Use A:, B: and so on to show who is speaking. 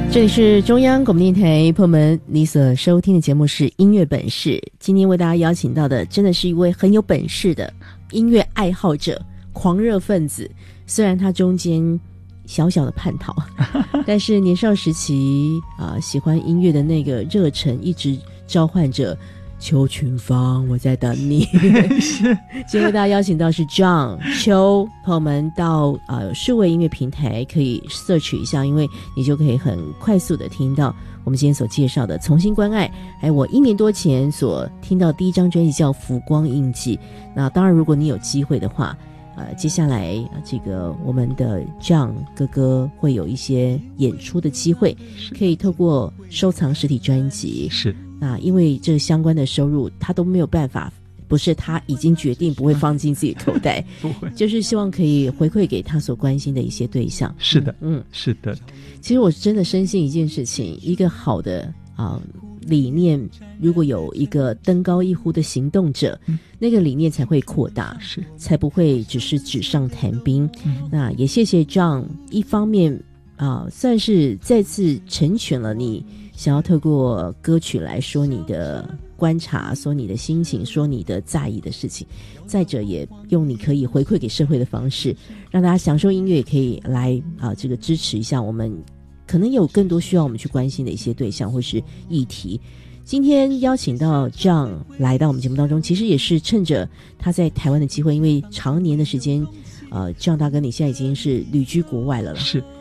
A: 这里是中央广播电台，朋友们，你所收听的节目是音乐本事。今天为大家邀请到的真的是一位很有本事的音乐爱好者、狂热分子。虽然他中间小小的叛逃，但是年少时期喜欢音乐的那个热忱一直召唤着。邱群芳，我在等你。今天为大家邀请到是 John 邱，朋友们到数位音乐平台可以 search 一下，因为你就可以很快速的听到我们今天所介绍的《重新关爱》，还有我1年多前所听到第一张专辑叫《浮光印记》。那当然，如果你有机会的话，接下来这个我们的 John 哥哥会有一些演出的机会，可以透过收藏实体专辑。
B: 是。
A: 那因为这个相关的收入他都没有办法，不是他已经决定不会放进自己口袋，
B: 不会，
A: 就是希望可以回馈给他所关心的一些对象。
B: 是的，是的。
A: 其实我真的深信一件事情，一个好的理念，如果有一个登高一呼的行动者，那个理念才会扩大，
B: 是，才
A: 不会只是纸上谈兵。那也谢谢 John， 一方面算是再次成全了你想要透过歌曲来说你的观察，说你的心情，说你的在意的事情，再者也用你可以回馈给社会的方式，让大家享受音乐，也可以来这个支持一下我们可能有更多需要我们去关心的一些对象或是议题。今天邀请到 John 来到我们节目当中，其实也是趁着他在台湾的机会，因为常年的时间John 大哥你现在已经是旅居国外了，
B: 是